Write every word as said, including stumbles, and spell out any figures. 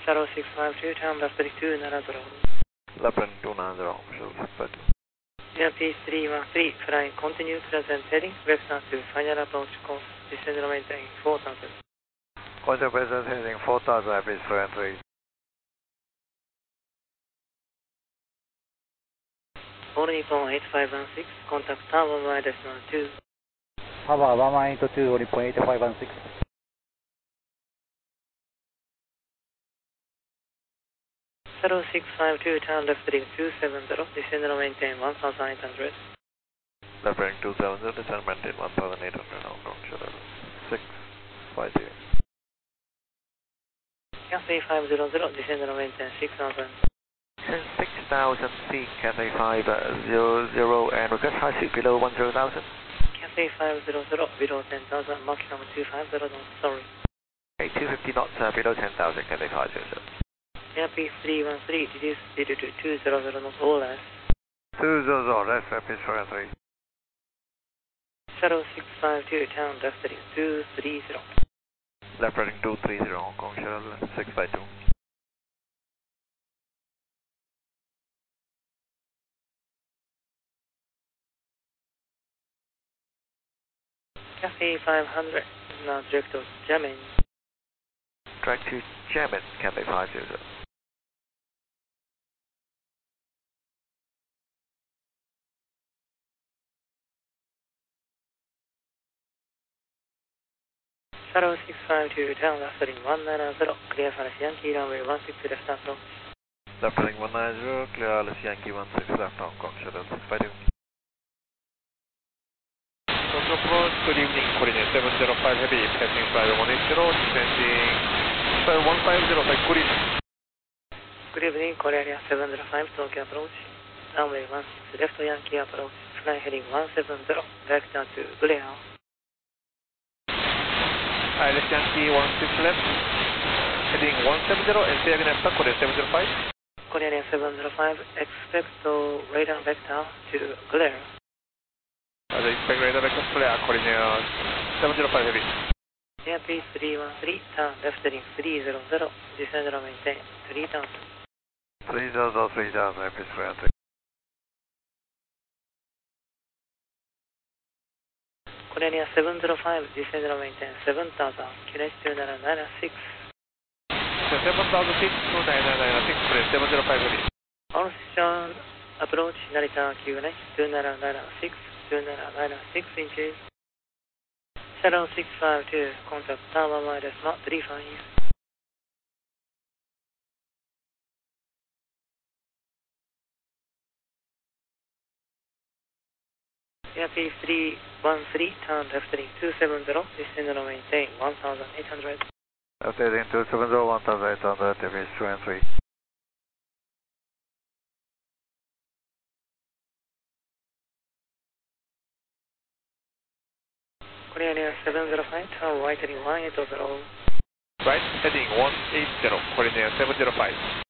Shuttle six five two, turn left three two nine zero. Left running two nine zero, shuttle six five two. Air P three one three, flying continue present heading, vector to final approach course, descend and maintain four thousand. Contact present heading four thousand, please fly three. All Nippon eight five one six, contact tower minus one two. Tower one one eight two, All Nippon eight five one six. Shuttle six five two, turn left three two seven zero, descend and maintain one thousand eight hundred. Left running two seven zero, descend and maintain one thousand eight hundred, outbound shuttle six five two. Cathay five zero zero, descend and maintain six thousand. six thousand feet, Cathay five zero zero, and request high speed below one zero thousand. Cathay five zero zero, below ten thousand, maximum two five zero knots, sorry. Okay, two fifty knots uh, below ten thousand, Cathay five zero zero. Air P three one three, reduce speed to two zero zero knots or less. two zero zero, left uh, pitch for three. Shuttle six five two, turn left three two three zero. Left running two three zero, Hong Kong shuttle six five two. Cathay five hundred, now direct to Jamin. Track to Jamin, Cathay five zero zero. Shuttle six five two, turn left three one nine zero, clear for Yankee runway one six left approach. Left running one nine zero, clear Alice Yankee one six left, Hong Kong shuttle six five two. Approach, good evening, coordinate seven zero five heavy, passing flight one eight zero, descending flight one five zero, by good evening. Good evening, Korea seven zero five, Tokyo approach. Runway one six left Yankee approach, fly heading one seven zero, vector to Blair. Alice Yankee one six left, heading one seven zero, and say again after Korea seven zero five. Korea seven zero five, expect to radar vector to Blair. As I expect radar vector Blair, Korea seven zero five heavy. Air P three one three, turn left heading three zero zero, descend and maintain three thousand. three zero zero, three thousand, pitch for three. Korea seven zero five, descend and maintain seven thousand, Q N H two nine nine six. seven thousand feet, two nine nine six, Korea seven zero five heavy. All station approach Narita Q N H two nine nine six, two nine nine six inches. Shuttle six five two, contact tower minus one three five. Air P three one three, turn left heading two seven zero, descend and maintain one thousand eight hundred. Left heading two seven zero, one thousand eight hundred, pitch two and three. Korea seven zero five, turn right heading one eight zero. Right, heading one eight zero, Korea seven zero five.